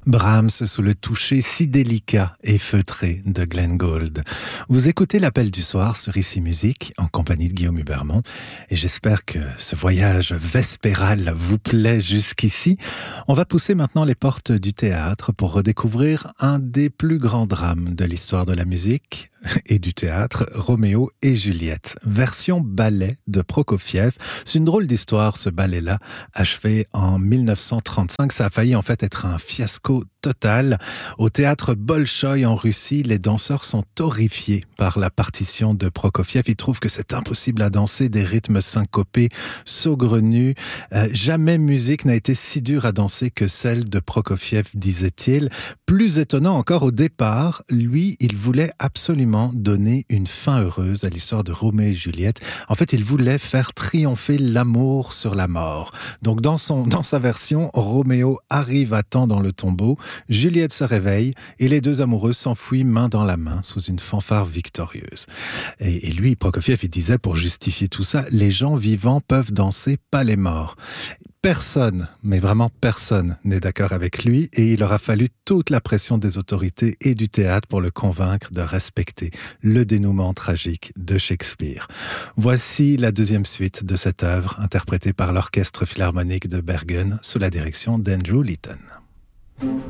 Brahms sous le toucher si délicat et feutré de Glenn Gould. Vous écoutez l'Appel du soir sur Ici Musique en compagnie de Guillaume Hubermont et j'espère que ce voyage vespéral vous plaît jusqu'ici. On va pousser maintenant les portes du théâtre pour redécouvrir un des plus grands drames de l'histoire de la musique et du théâtre, Roméo et Juliette, version ballet de Prokofiev. C'est une drôle d'histoire, ce ballet-là, achevé en 1935. Ça a failli en fait être un fiasco total. Au théâtre Bolchoï en Russie, les danseurs sont horrifiés par la partition de Prokofiev. Ils trouvent que c'est impossible à danser, des rythmes syncopés, saugrenus. Jamais musique n'a été si dure à danser que celle de Prokofiev, disait-il. Plus étonnant encore, au départ, lui, il voulait absolument donner une fin heureuse à l'histoire de Roméo et Juliette. En fait, il voulait faire triompher l'amour sur la mort. Donc, dans sa version, Roméo arrive à temps dans le tombeau, Juliette se réveille et les deux amoureux s'enfuient main dans la main sous une fanfare victorieuse. Et lui, Prokofiev, il disait, pour justifier tout ça, les gens vivants peuvent danser, pas les morts. Personne, mais vraiment personne n'est d'accord avec lui et il aura fallu toute la pression des autorités et du théâtre pour le convaincre de respecter le dénouement tragique de Shakespeare. Voici la deuxième suite de cette œuvre interprétée par l'Orchestre Philharmonique de Bergen sous la direction d'Andrew Litton.